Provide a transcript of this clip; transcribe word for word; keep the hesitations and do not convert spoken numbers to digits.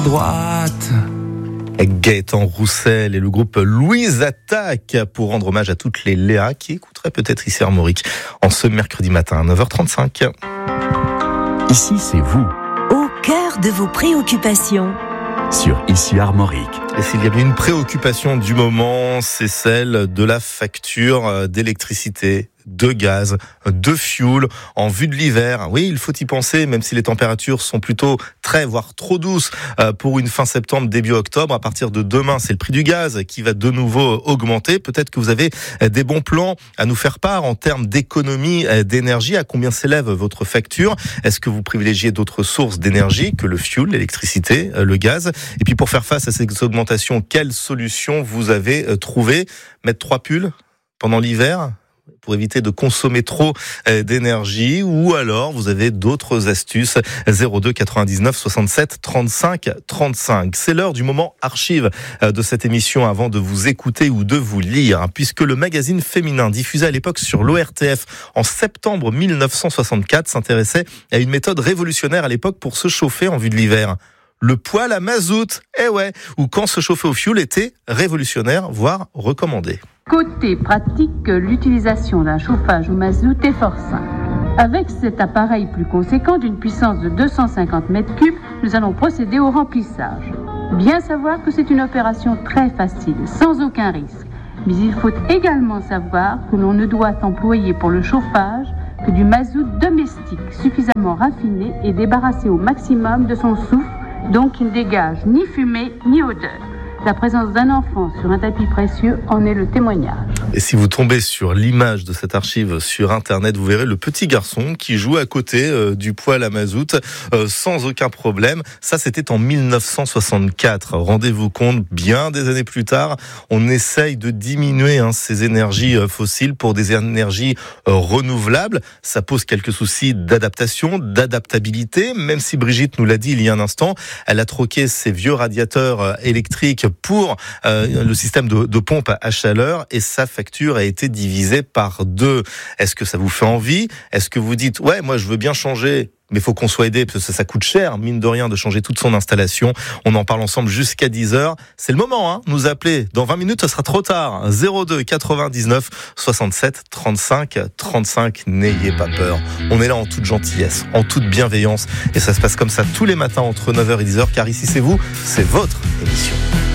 Droite. Gaëtan Roussel et le groupe Louise Attaque pour rendre hommage à toutes les Léa qui écouteraient peut-être ici Armorique en ce mercredi matin à neuf heures trente-cinq. Ici, c'est vous, au cœur de vos préoccupations. sur Ici Armorique. Et s'il y a bien une préoccupation du moment, c'est celle de la facture d'électricité, de gaz, de fioul en vue de l'hiver. Oui, il faut y penser, même si les températures sont plutôt très, voire trop douces pour une fin septembre, début octobre. À partir de demain, c'est le prix du gaz qui va de nouveau augmenter. Peut-être que vous avez des bons plans à nous faire part en termes d'économie d'énergie. À combien s'élève votre facture? Est-ce que vous privilégiez d'autres sources d'énergie que le fioul, l'électricité, le gaz? Et puis pour faire face à ces augmentations, quelles solutions vous avez trouvées? Mettre trois pulls pendant l'hiver pour éviter de consommer trop d'énergie, ou alors vous avez d'autres astuces. Zéro deux quatre-vingt-dix-neuf soixante-sept trente-cinq trente-cinq. C'est l'heure du moment archive de cette émission avant de vous écouter ou de vous lire, puisque le magazine féminin diffusé à l'époque sur l'O R T F en septembre mille neuf cent soixante-quatre s'intéressait à une méthode révolutionnaire à l'époque pour se chauffer en vue de l'hiver. Le poêle à mazout, eh ouais, ou quand se chauffer au fioul était révolutionnaire, voire recommandé. Côté pratique, l'utilisation d'un chauffage au mazout est fort simple. Avec cet appareil plus conséquent d'une puissance de deux cent cinquante mètres cubes, nous allons procéder au remplissage. Bien savoir que c'est une opération très facile, sans aucun risque. Mais il faut également savoir que l'on ne doit employer pour le chauffage que du mazout domestique, suffisamment raffiné et débarrassé au maximum de son soufre, donc il ne dégage ni fumée ni odeur. La présence d'un enfant sur un tapis précieux en est le témoignage. Et si vous tombez sur l'image de cette archive sur Internet, vous verrez le petit garçon qui joue à côté euh, du poêle à mazout euh, sans aucun problème. Ça, c'était en mille neuf cent soixante-quatre. Rendez-vous compte, bien des années plus tard, on essaye de diminuer hein, ces énergies euh, fossiles pour des énergies euh, renouvelables. Ça pose quelques soucis d'adaptation, d'adaptabilité, même si Brigitte nous l'a dit il y a un instant, elle a troqué ses vieux radiateurs euh, électriques pour euh, le système de, de pompe à chaleur et sa facture a été divisée par deux. Est-ce que ça vous fait envie? Est-ce que vous dites, ouais, moi je veux bien changer, mais il faut qu'on soit aidé, parce que ça, ça coûte cher, mine de rien, de changer toute son installation. On en parle ensemble jusqu'à dix heures. C'est le moment, hein, nous appeler. Dans vingt minutes, ce sera trop tard. Zéro deux quatre-vingt-dix-neuf soixante-sept trente-cinq trente-cinq. N'ayez pas peur. On est là en toute gentillesse, en toute bienveillance. Et ça se passe comme ça tous les matins entre neuf heures et dix heures, car ici c'est vous, c'est votre émission.